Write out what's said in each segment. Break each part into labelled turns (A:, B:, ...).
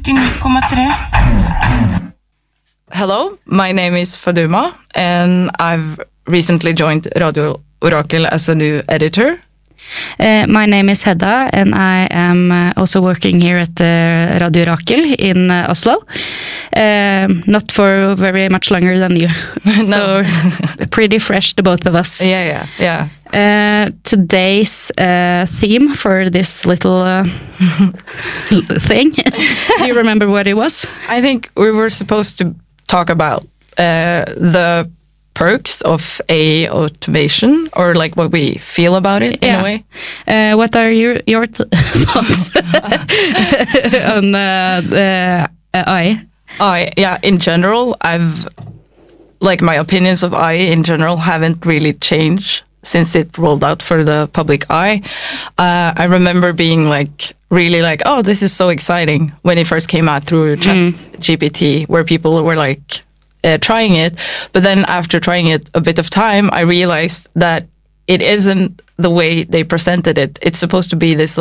A: 89,3.
B: Hello, my name is Faduma, and I've recently joined Radio Orakel as a new editor.
C: My name is Hedda, and I am also working here at Radio Orakel in Oslo. Not for very much longer than you. So pretty fresh, the both of us.
B: Yeah.
C: Today's theme for this little thing, do you remember what it was?
B: I think we were supposed to talk about the perks of AI automation, or like what we feel about it in a way.
C: What are your thoughts on AI?
B: In general, my opinions of AI in general haven't really changed since it rolled out for the public eye. I remember being really oh, this is so exciting when it first came out through ChatGPT, where people were trying it. But then after trying it a bit of time, I realized that it isn't the way they presented it. It's supposed to be this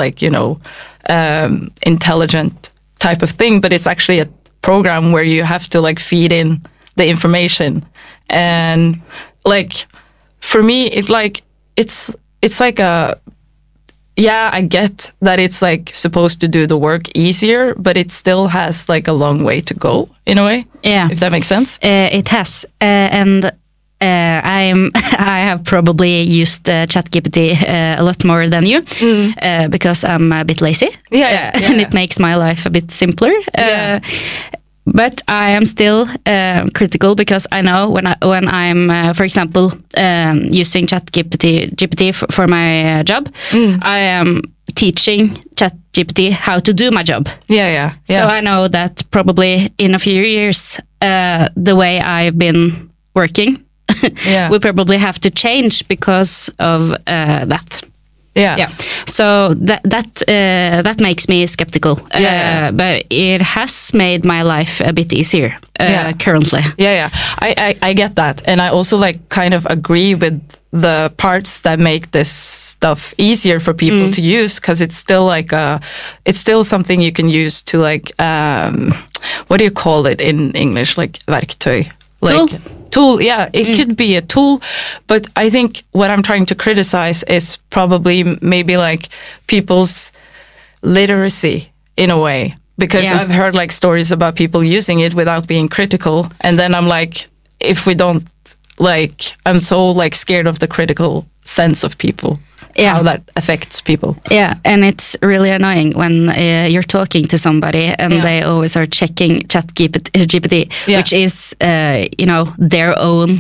B: intelligent type of thing, but it's actually a program where you have to feed in the information. And for me, it's like I get that it's supposed to do the work easier, but it still has a long way to go in a way.
C: Yeah,
B: if that makes sense.
C: It has, and I have probably used ChatGPT a lot more than you, because I'm a bit lazy. And it makes my life a bit simpler. But I am still critical, because I know when I'm, for example, using ChatGPT for my job, I am teaching ChatGPT how to do my job.
B: Yeah.
C: So I know that probably in a few years, the way I've been working will probably have to change because of that. Yeah. So that makes me skeptical. But it has made my life a bit easier currently. Yeah.
B: I get that, and I also kind of agree with the parts that make this stuff easier for people to use, because it's still it's still something you can use to what do you call it in English? Verktøy. Tool, it could be a tool, but I think what I'm trying to criticize is probably maybe people's literacy in a way, because I've heard stories about people using it without being critical, and then I'm if we don't I'm so scared of the critical sense of people. How that affects people.
C: Yeah, and it's really annoying when you're talking to somebody and they always are checking ChatGPT, which is, their own.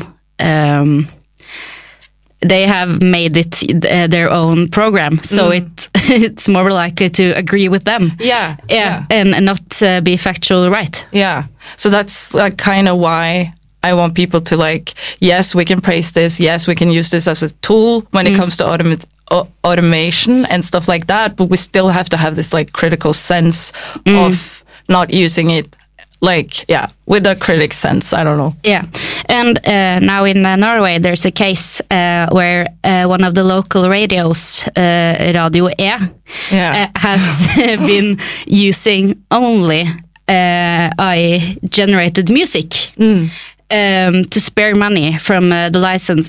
C: They have made it their own program, so it's more likely to agree with them. And not be factually right.
B: Yeah, so that's kind of why I want people to yes, we can praise this. Yes, we can use this as a tool when it comes to automation and stuff like that. But we still have to have this critical sense of not using it with a critic sense. I don't know.
C: Yeah, and now in Norway, there's a case where one of the local radios, Radio E, has been using only AI-generated music. To spare money from the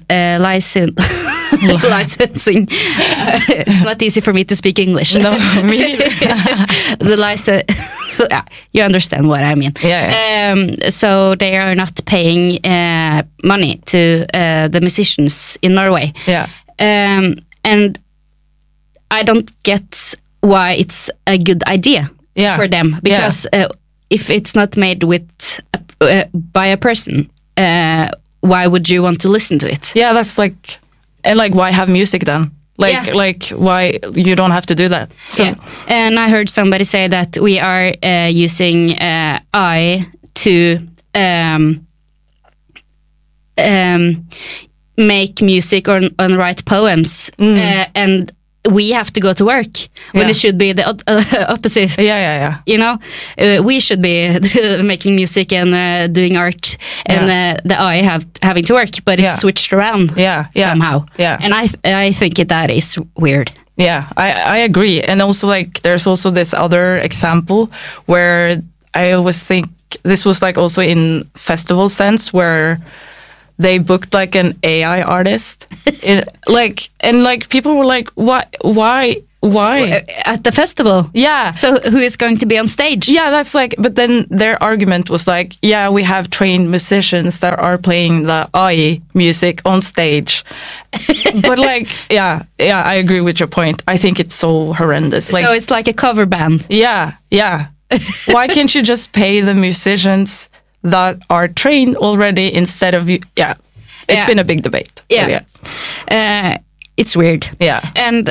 C: licensing. It's not easy for me to speak English.
B: No, me neither.
C: The license. You understand what I mean. So they are not paying money to the musicians in Norway. And I don't get why it's a good idea for them, because if it's not made by a person, why would you want to listen to it?
B: Yeah, that's and why have music then? Why you don't have to do that? So.
C: And I heard somebody say that we are using AI to make music or write poems, and we have to go to work when it should be the opposite. We should be making music and doing art, and the AI having to work, but it's switched around somehow. And I think that is weird.
B: I agree. And also there's also this other example where I always think this was like also in festival sense where they booked like an AI artist, and people were like, why
C: at the festival?
B: Yeah.
C: So who is going to be on stage?
B: Yeah, that's like. But then their argument was like, yeah, we have trained musicians that are playing the AI music on stage. But like, yeah, I agree with your point. I think it's so horrendous. Like,
C: so it's like a cover band.
B: Yeah. Why can't you just pay the musicians that are trained already instead of you? Yeah, it's been a big debate.
C: Yeah, it's weird.
B: Yeah,
C: and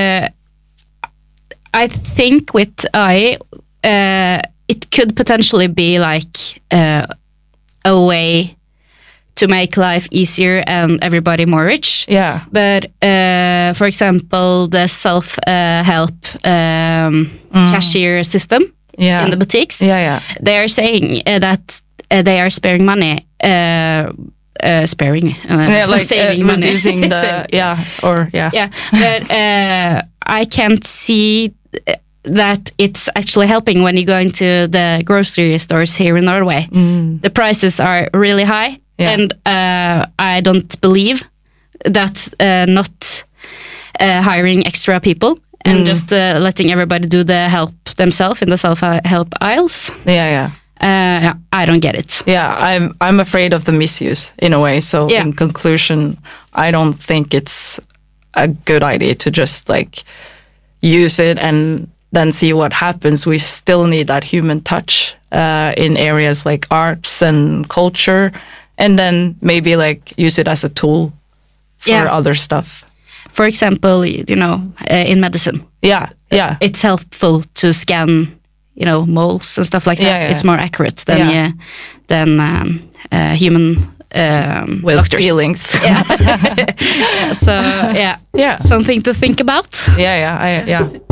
C: I think with AI, it could potentially be like a way to make life easier and everybody more rich.
B: Yeah,
C: but for example, the self-help cashier system.
B: Yeah.
C: In the boutiques,
B: they
C: are saying that they are sparing money, saving money.
B: Reducing the
C: But I can't see that it's actually helping when you go into the grocery stores here in Norway. The prices are really high, and I don't believe that not hiring extra people and just letting everybody do the help themselves in the self-help aisles. I don't get it.
B: Yeah, I'm afraid of the misuse in a way. So in conclusion, I don't think it's a good idea to just like use it and then see what happens. We still need that human touch in areas like arts and culture, and then maybe like use it as a tool for other stuff.
C: For example, in medicine.
B: Yeah.
C: It's helpful to scan, moles and stuff like that.
B: Yeah.
C: It's more accurate than human
B: with
C: doctors.
B: Feelings.
C: Yeah. So something to think about.
B: Yeah.